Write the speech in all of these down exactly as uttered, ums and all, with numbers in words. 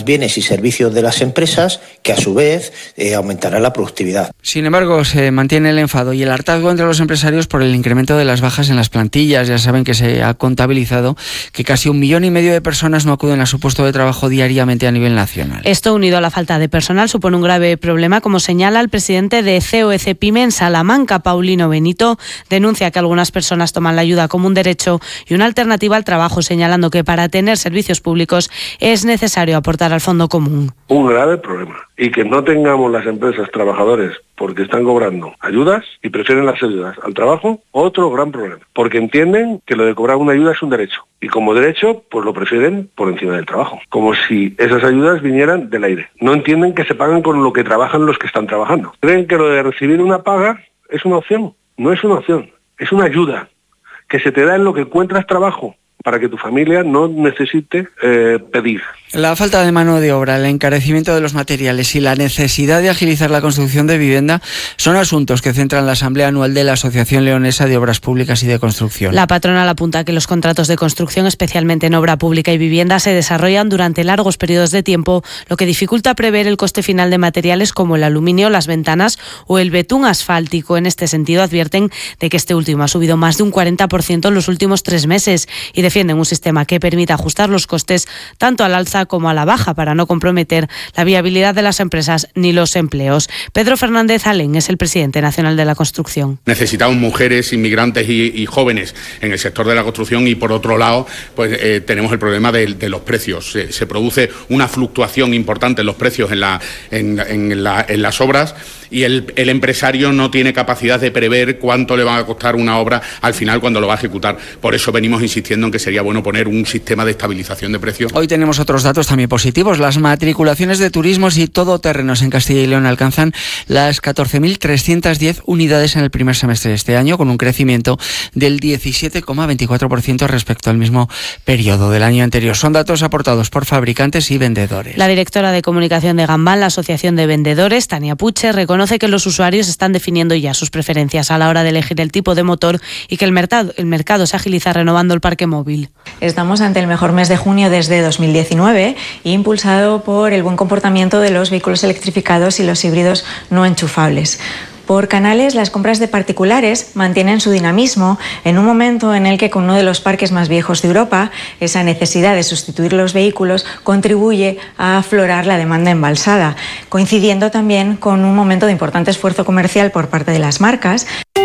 bienes y servicios de las empresas, que a su vez eh, aumentará la productividad. Sin embargo, se mantiene el enfado y el hartazgo entre los empresarios por el incremento de las bajas en las plantillas. Ya saben que se ha contabilizado que casi un millón y medio de personas no acuden a su puesto de trabajo diariamente a nivel nacional. Esto, unido a la falta de personal, supone un grave problema, como señala el presidente de C O E C Pyme en Salamanca, Paulino Benito. Denuncia que algunas personas toman la ayuda como un derecho y una alternativa al trabajo, señalando que para tener servicios públicos es necesario aportar al fondo común. Un grave problema. Y que no tengamos las empresas trabajadores porque están cobrando ayudas y prefieren las ayudas al trabajo, otro gran problema. Porque entienden que lo de cobrar una ayuda es un derecho. Y como derecho, pues lo prefieren por encima del trabajo. Como si esas ayudas vinieran del aire. No entienden que se pagan con lo que trabajan los que están trabajando. Creen que lo de recibir una paga es una opción. No es una opción, es una ayuda que se te da en lo que encuentras trabajo, para que tu familia no necesite eh, pedir. La falta de mano de obra, el encarecimiento de los materiales y la necesidad de agilizar la construcción de vivienda son asuntos que centran la Asamblea Anual de la Asociación Leonesa de Obras Públicas y de Construcción. La patronal apunta que los contratos de construcción, especialmente en obra pública y vivienda, se desarrollan durante largos periodos de tiempo, lo que dificulta prever el coste final de materiales como el aluminio, las ventanas o el betún asfáltico. En este sentido, advierten de que este último ha subido más de un cuarenta por ciento en los últimos tres meses y defienden un sistema que permita ajustar los costes tanto al alza como a la baja para no comprometer la viabilidad de las empresas ni los empleos. Pedro Fernández Alén es el presidente nacional de la construcción. Necesitamos mujeres, inmigrantes y, y jóvenes en el sector de la construcción y, por otro lado, pues eh, tenemos el problema de, de los precios. Se, se produce una fluctuación importante en los precios en, la, en, en, la, en las obras y el, el empresario no tiene capacidad de prever cuánto le va a costar una obra al final cuando lo va a ejecutar. Por eso venimos insistiendo en que sería bueno poner un sistema de estabilización de precios. Hoy tenemos otros datos también positivos. Las matriculaciones de turismos y todoterrenos en Castilla y León alcanzan las catorce mil trescientas diez unidades en el primer semestre de este año, con un crecimiento del diecisiete coma veinticuatro por ciento respecto al mismo periodo del año anterior. Son datos aportados por fabricantes y vendedores. La directora de comunicación de Gambán, la Asociación de Vendedores, Tania Puche, reconoce que los usuarios están definiendo ya sus preferencias a la hora de elegir el tipo de motor y que el mercado, el mercado se agiliza renovando el parque móvil. Estamos ante el mejor mes de junio desde dos mil diecinueve, impulsado por el buen comportamiento de los vehículos electrificados y los híbridos no enchufables. Por canales, las compras de particulares mantienen su dinamismo en un momento en el que, con uno de los parques más viejos de Europa, esa necesidad de sustituir los vehículos contribuye a aflorar la demanda embalsada, coincidiendo también con un momento de importante esfuerzo comercial por parte de las marcas.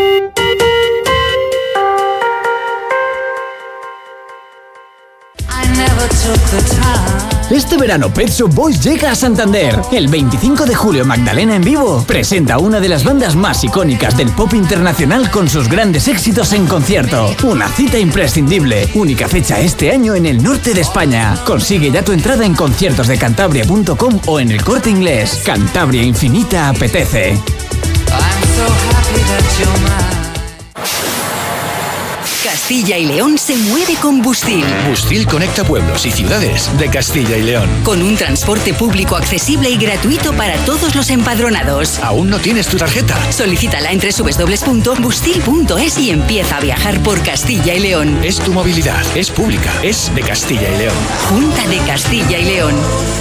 Este verano Pet Shop Boys llega a Santander. El veinticinco de julio Magdalena en Vivo presenta una de las bandas más icónicas del pop internacional con sus grandes éxitos en concierto. Una cita imprescindible. Única fecha este año en el norte de España. Consigue ya tu entrada en conciertos de cantabria punto com o en el Corte Inglés. Cantabria Infinita apetece. Castilla y León se mueve con Bustil. Bustil conecta pueblos y ciudades de Castilla y León. Con un transporte público accesible y gratuito para todos los empadronados. ¿Aún no tienes tu tarjeta? Solicítala en doble u doble u doble u punto bustil punto es y empieza a viajar por Castilla y León. Es tu movilidad, es pública, es de Castilla y León. Junta de Castilla y León.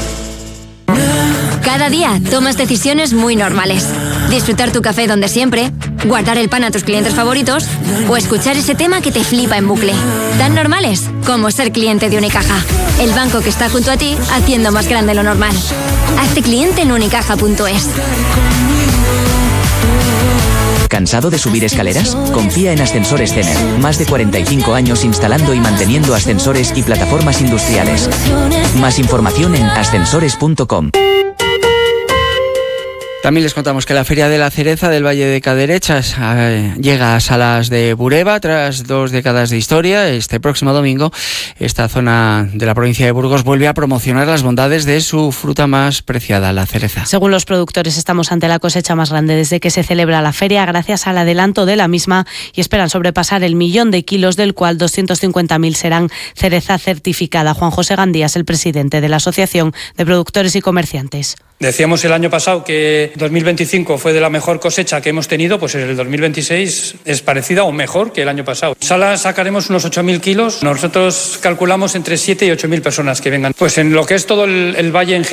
Cada día tomas decisiones muy normales. Disfrutar tu café donde siempre, guardar el pan a tus clientes favoritos o escuchar ese tema que te flipa en bucle. Tan normales como ser cliente de Unicaja. El banco que está junto a ti haciendo más grande lo normal. Hazte cliente en unicaja punto es. ¿Cansado de subir escaleras? Confía en Ascensores Cener. Más de cuarenta y cinco años instalando y manteniendo ascensores y plataformas industriales. Más información en ascensores punto com. También les contamos que la Feria de la Cereza del Valle de Caderechas eh, llega a Salas de Bureba tras dos décadas de historia. Este próximo domingo, esta zona de la provincia de Burgos vuelve a promocionar las bondades de su fruta más preciada, la cereza. Según los productores, estamos ante la cosecha más grande desde que se celebra la feria, gracias al adelanto de la misma, y esperan sobrepasar el millón de kilos, del cual doscientos cincuenta mil serán cereza certificada. Juan José Gandía es el presidente de la Asociación de Productores y Comerciantes. Decíamos el año pasado que dos mil veinticinco fue de la mejor cosecha que hemos tenido, pues el dos mil veintiséis es parecida o mejor que el año pasado. En Sala sacaremos unos ocho mil kilos, nosotros calculamos entre siete y ocho mil personas que vengan. Pues en lo que es todo el, el valle en general,